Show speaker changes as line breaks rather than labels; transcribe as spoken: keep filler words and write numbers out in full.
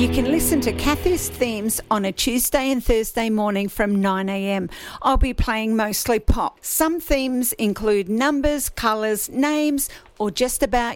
You can listen to Kathy's themes on a Tuesday and Thursday morning from nine a.m. I'll be playing mostly pop. Some themes include numbers, colours, names, or just about